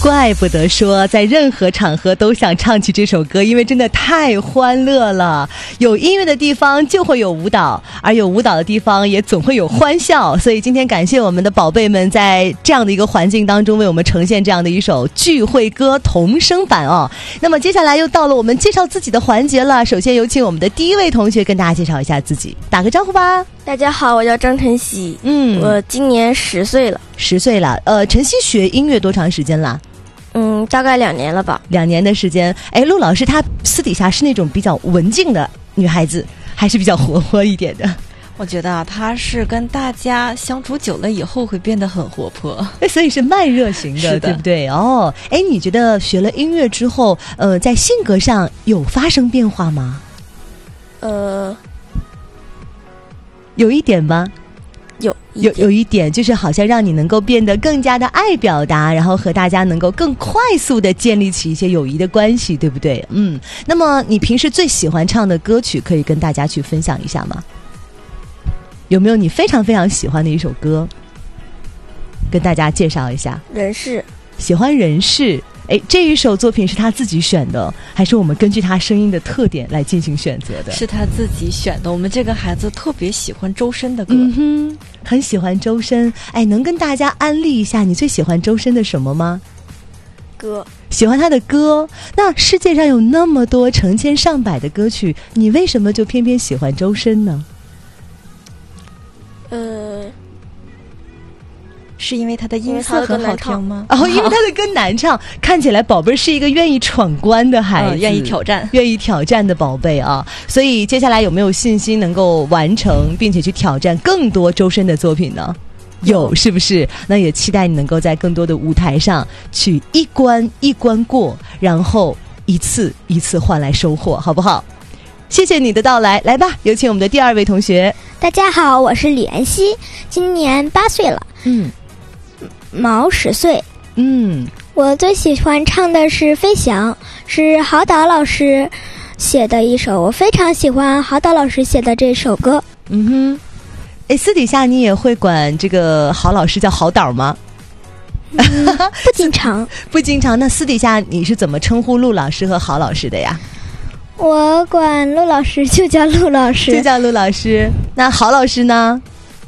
怪不得说在任何场合都想唱起这首歌，因为真的太欢乐了。有音乐的地方就会有舞蹈，而有舞蹈的地方也总会有欢笑。所以今天感谢我们的宝贝们在这样的一个环境当中为我们呈现这样的一首聚会歌童声版哦。那么接下来又到了我们介绍自己的环节了，首先有请我们的第一位同学跟大家介绍一下自己，打个招呼吧。 大家好，我叫张晨曦，我今年10岁了。 10岁了，晨曦学音乐多长时间了？ 大概2年了吧。 2年的时间。哎，陆老师她私底下是那种比较文静的女孩子，还是比较活泼一点的？ 我觉得她是跟大家相处久了以后会变得很活泼， 所以是慢热型的，对不对？哦，哎，你觉得学了音乐之后，在性格上有发生变化吗？有一点吗？有一点，就是好像让你能够变得更加的爱表达，然后和大家能够更快速的建立起一些友谊的关系，对不对？那么你平时最喜欢唱的歌曲可以跟大家去分享一下吗？有没有你非常非常喜欢的一首歌跟大家介绍一下？ 人事。 喜欢人事。哎，这一首作品是他自己选的，还是我们根据他声音的特点来进行选择的？ 是他自己选的。我们这个孩子特别喜欢周深的歌， 很喜欢周深。哎，能跟大家安利一下你最喜欢周深的什么吗？ 歌。 喜欢他的歌。那世界上有那么多成千上百的歌曲，你为什么就偏偏喜欢周深呢？ 是因为他的音色很好听吗？ 因为他的歌难唱，看起来宝贝是一个愿意闯关的孩子， 愿意挑战的宝贝啊。所以接下来有没有信心能够完成并且去挑战更多周深的作品呢？有，是不是？那也期待你能够在更多的舞台上去一关一关过，然后一次一次换来收获，好不好？谢谢你的到来，来吧，有请我们的第二位同学。 大家好，我是李妍希，今年8岁了。毛10岁。我最喜欢唱的是《飞翔》，是郝导老师写的一首，我非常喜欢郝导老师写的这首歌。 私底下你也会管这个郝老师叫郝导吗？ 不经常。 不经常。那私底下你是怎么称呼陆老师和郝老师的呀？ 我管陆老师就叫陆老师。 就叫陆老师。那郝老师呢？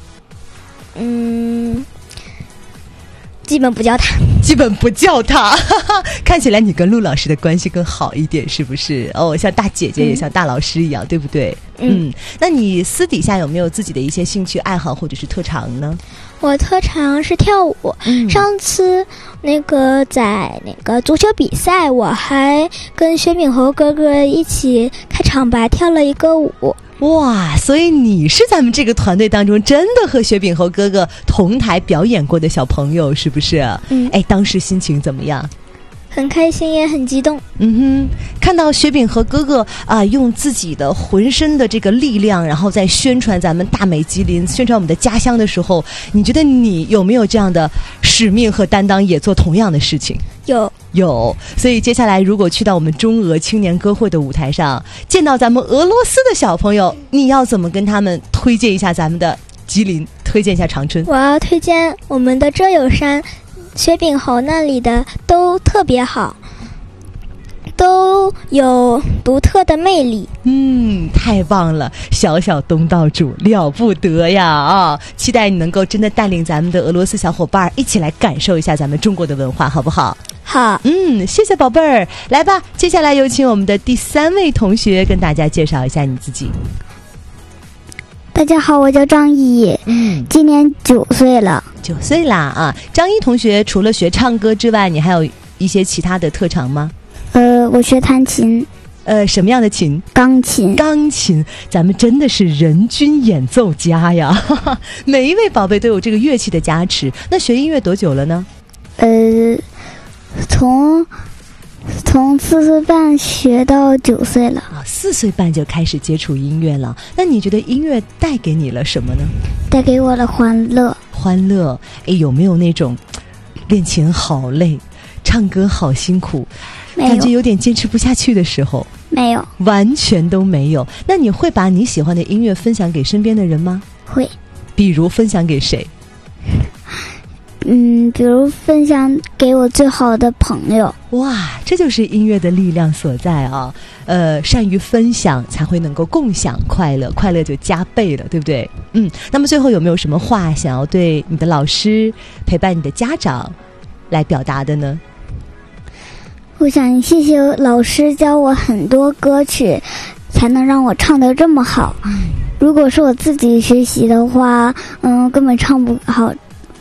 基本不叫他。 看起来你跟陆老师的关系更好一点，是不是？像大姐姐也像大老师一样，对不对？那你私底下有没有自己的一些兴趣爱好或者是特长呢？ 我特长是跳舞。上次在足球比赛，我还跟薛炳侯哥哥一起开场白跳了一个舞。 哇，所以你是咱们这个团队当中真的和薛炳侯哥哥同台表演过的小朋友，是不是？当时心情怎么样？ 很开心也很激动。 看到薛炳和哥哥用自己的浑身的这个力量，然后在宣传咱们大美吉林，宣传我们的家乡的时候，你觉得你有没有这样的使命和担当，也做同样的事情？有。所以接下来如果去到我们中俄青年歌会的舞台上，见到咱们俄罗斯的小朋友，你要怎么跟他们推荐一下咱们的吉林，推荐一下长春？ 我要推荐我们的遮友山，薛炳侯那里的都特别好，都有独特的魅力。 太棒了，小小东道主了不得呀！期待你能够真的带领咱们的俄罗斯小伙伴一起来感受一下咱们中国的文化，好不好？ 好。 谢谢宝贝儿。来吧，接下来有请我们的第3位同学跟大家介绍一下你自己。 大家好，我叫张一，今年9岁了。 9岁啦啊！张一同学除了学唱歌之外，你还有一些其他的特长吗？ 我学弹琴。 什么样的琴？ 钢琴。 钢琴，咱们真的是人均演奏家呀！每一位宝贝都有这个乐器的加持。那学音乐多久了呢？ 从4岁半学到9岁了。 4岁半就开始接触音乐了。那你觉得音乐带给你了什么呢？ 带给我了欢乐。 欢乐。有没有那种练琴好累，唱歌好辛苦，感觉有点坚持不下去的时候？ 没有， 完全都没有。那你会把你喜欢的音乐分享给身边的人吗？ 会。 比如分享给谁？ 比如分享给我最好的朋友。 哇，这就是音乐的力量所在啊！善于分享才会能够共享快乐，快乐就加倍了，对不对？那么最后有没有什么话想要对你的老师、陪伴你的家长来表达的呢？ 我想谢谢老师教我很多歌曲，才能让我唱得这么好。如果是我自己学习的话，根本唱不好。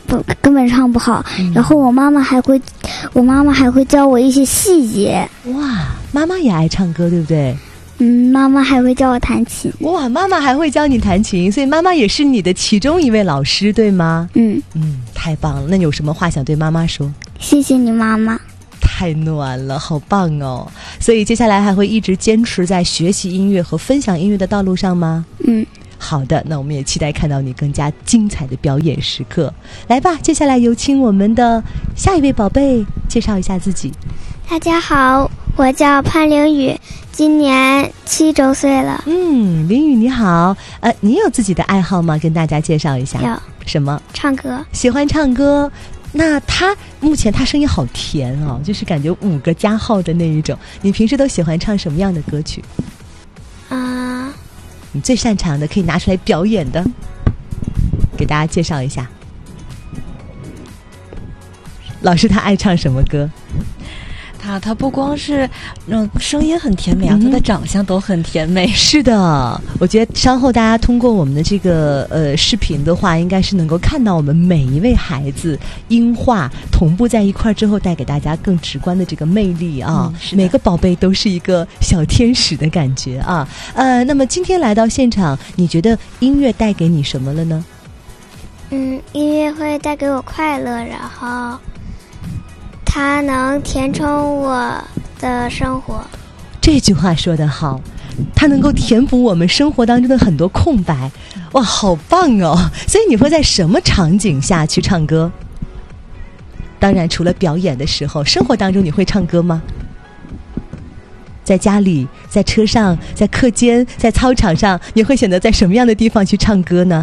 然后我妈妈还会教我一些细节。 哇，妈妈也爱唱歌，对不对？ 妈妈还会教我弹琴。 哇，妈妈还会教你弹琴，所以妈妈也是你的其中一位老师，对吗？太棒了。那你有什么话想对妈妈说？ 谢谢你，妈妈。 太暖了，好棒哦！所以接下来还会一直坚持在学习音乐和分享音乐的道路上吗？好的，那我们也期待看到你更加精彩的表演时刻。来吧，接下来有请我们的下一位宝贝介绍一下自己。 大家好，我叫潘凌宇，今年7周岁了。 凌宇你好，你有自己的爱好吗？跟大家介绍一下。 有。 什么？ 唱歌。 喜欢唱歌。那目前他声音好甜哦，就是感觉5个加号的那一种。你平时都喜欢唱什么样的歌曲？你最擅长的可以拿出来表演的，给大家介绍一下。老师他爱唱什么歌？ 他不光是声音很甜美啊，他的长相都很甜美。 是的，我觉得稍后大家通过我们的这个视频的话，应该是能够看到我们每一位孩子音画同步在一块之后，带给大家更直观的这个魅力啊。每个宝贝都是一个小天使的感觉啊。那么今天来到现场，你觉得音乐带给你什么了呢？ 音乐会带给我快乐，然后它能填充我的生活。 这句话说得好，它能够填补我们生活当中的很多空白。哇，好棒哦！所以你会在什么场景下去唱歌？当然除了表演的时候，生活当中你会唱歌吗？在家里，在车上，在课间，在操场上，你会选择在什么样的地方去唱歌呢？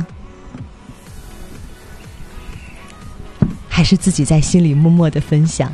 还是自己在心里默默的分享？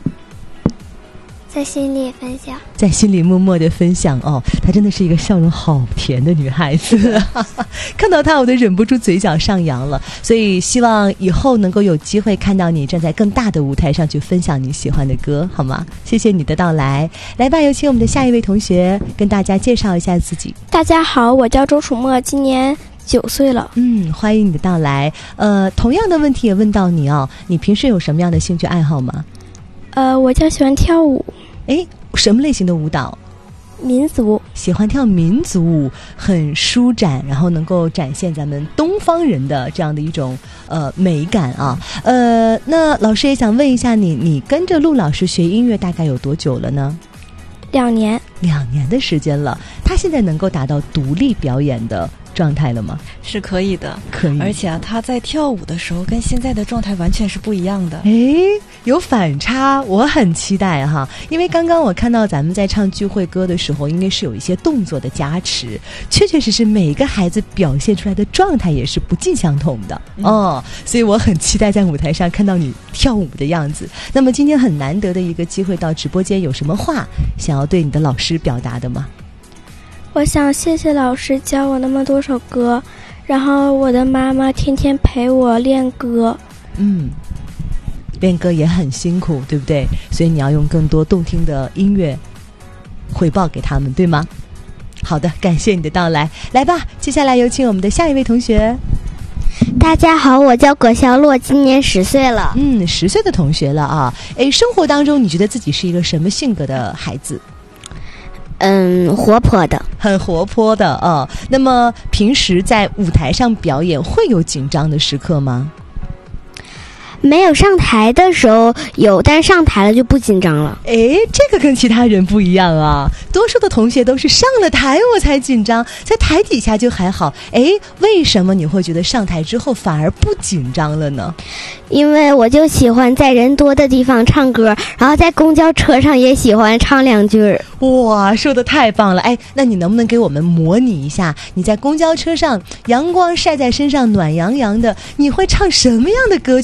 在心里分享， 在心里默默的分享哦。她真的是一个笑容好甜的女孩子，看到她我都忍不住嘴角上扬了。所以希望以后能够有机会看到你站在更大的舞台上去分享你喜欢的歌，好吗？谢谢你的到来。来吧，有请我们的下一位同学跟大家介绍一下自己。 大家好，我叫周楚墨，今年9岁了。 欢迎你的到来。同样的问题也问到你哦，你平时有什么样的兴趣爱好吗？ 我较喜欢跳舞。 什么类型的舞蹈？ 民族。 喜欢跳民族舞，很舒展，然后能够展现咱们东方人的这样的一种美感啊。那老师也想问一下你跟着陆老师学音乐大概有多久了呢？2年。2年的时间了。他现在能够达到独立表演的状态了吗？ 是可以的， 可以。 而且他在跳舞的时候跟现在的状态完全是不一样的。 有反差，我很期待哈。因为刚刚我看到咱们在唱聚会歌的时候，应该是有一些动作的加持，确确实实每个孩子表现出来的状态也是不尽相同的所以我很期待在舞台上看到你跳舞的样子。那么今天很难得的一个机会到直播间，有什么话想要对你的老师表达的吗？ 我想谢谢老师教我那么多首歌，然后我的妈妈天天陪我练歌。练歌也很辛苦，对不对？所以你要用更多动听的音乐回报给他们，对吗？好的，感谢你的到来。来吧，接下来有请我们的下一位同学。 大家好，我叫葛小洛，今年10岁了。 10岁的同学了啊。生活当中你觉得自己是一个什么性格的孩子？ 活泼的。 很活泼的啊。那么平时在舞台上表演会有紧张的时刻吗？ 没有上台的时候有，但是上台了就不紧张了。 这个跟其他人不一样啊。多数的同学都是上了台我才紧张，在台底下就还好。为什么你会觉得上台之后反而不紧张了呢？ 因为我就喜欢在人多的地方唱歌，然后在公交车上也喜欢唱2句。 哇，说得太棒了。那你能不能给我们模拟一下，你在公交车上阳光晒在身上暖洋洋的，你会唱什么样的歌曲跟大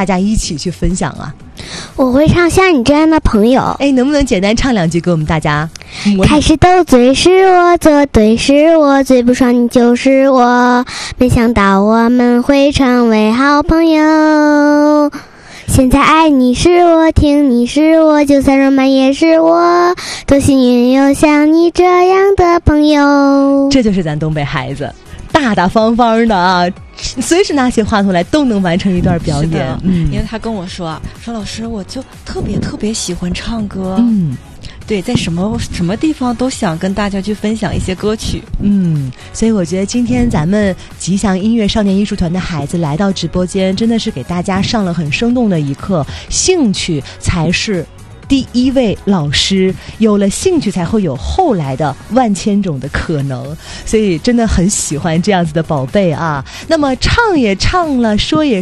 家一起去分享啊？ 我会唱像你这样的朋友。 哎，能不能简单唱2句给我们大家？ 开始斗嘴是我，做对是我，最不爽你就是我，没想到我们会成为好朋友。现在爱你是我，听你是我，就算romance也是我，多幸运有像你这样的朋友。 这就是咱东北孩子，大大方方的啊，随时拿起话筒来都能完成一段表演。 因为他跟我说老师，我就特别喜欢唱歌。对，在什么地方都想跟大家去分享一些歌曲。 所以我觉得今天咱们吉祥音乐少年艺术团的孩子来到直播间，真的是给大家上了很生动的一课，兴趣才是第一位老师，有了兴趣才会有后来的万千种的可能，所以真的很喜欢这样子的宝贝啊。那么唱也唱了，说也